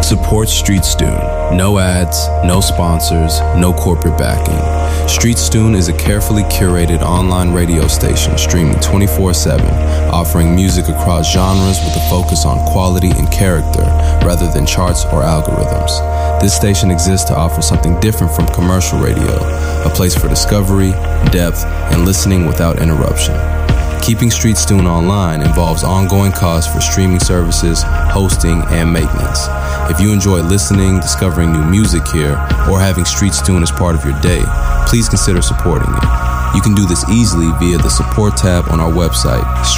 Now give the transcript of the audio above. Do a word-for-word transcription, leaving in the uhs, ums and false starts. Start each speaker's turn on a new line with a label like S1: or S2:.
S1: Support StreetStune. No ads, no sponsors, no corporate backing. StreetStune is a carefully curated online radio station streaming twenty-four seven, offering music across genres with a focus on quality and character rather than charts or algorithms. This station exists to offer something different from commercial radio, a place for discovery, depth, and listening without interruption. Keeping StreetStune online involves ongoing costs for streaming services, hosting, and maintenance. If you enjoy listening, discovering new music here, or having StreetStune as part of your day, please consider supporting it. You can do this easily via the support tab on our website,